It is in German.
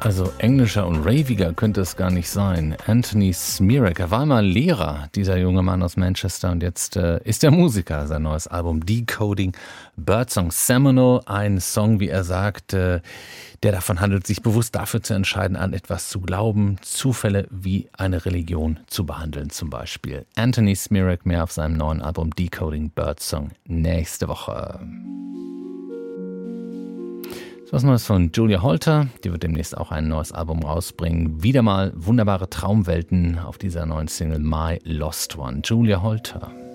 Also englischer und raviger könnte es gar nicht sein. Anthony Smirak, er war einmal Lehrer, dieser junge Mann aus Manchester, und jetzt ist er Musiker. Sein neues Album Decoding Birdsong Seminole, ein Song, wie er sagt, der davon handelt, sich bewusst dafür zu entscheiden, an etwas zu glauben, Zufälle wie eine Religion zu behandeln zum Beispiel. Anthony Smirak, mehr auf seinem neuen Album Decoding Birdsong nächste Woche. Was Neues von Julia Holter, die wird demnächst auch ein neues Album rausbringen. Wieder mal wunderbare Traumwelten auf dieser neuen Single My Lost One. Julia Holter.